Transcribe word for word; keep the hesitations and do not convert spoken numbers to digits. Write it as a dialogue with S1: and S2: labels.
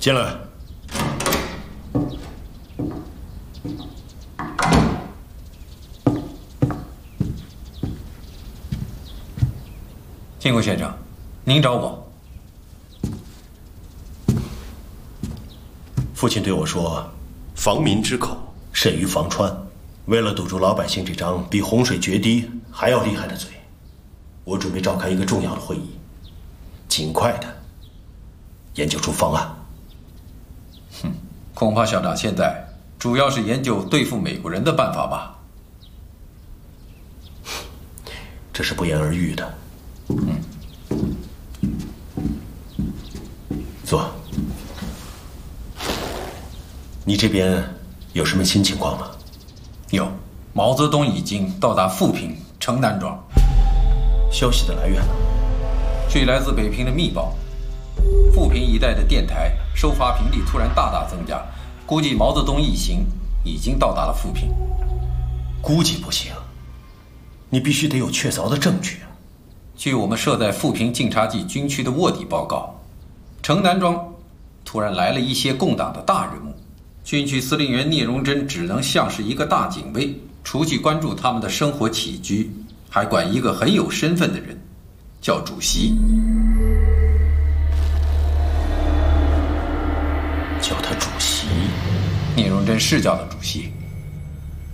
S1: 进来。
S2: 金国先生，您找我。
S1: 父亲对我说：“防民之口，甚于防川。”为了堵住老百姓这张比洪水决堤还要厉害的嘴，我准备召开一个重要的会议，尽快的研究出方案。
S2: 哼，恐怕校长现在主要是研究对付美国人的办法吧？
S1: 这是不言而喻的。
S2: 嗯，
S1: 坐。你这边有什么新情况吗？
S2: 有，毛泽东已经到达富平、城南庄。
S1: 消息的来源呢？
S2: 据来自北平的密报，富平一带的电台收发频率突然大大增加，估计毛泽东一行已经到达了富平。
S1: 估计不行，你必须得有确凿的证据啊！
S2: 据我们设在富平晋察冀军区的卧底报告，城南庄突然来了一些共党的大人物。军区司令员聂荣臻只能像是一个大警卫，除去关注他们的生活起居，还管一个很有身份的人，叫主席。
S1: 叫他主席？
S2: 聂荣臻是叫他主席，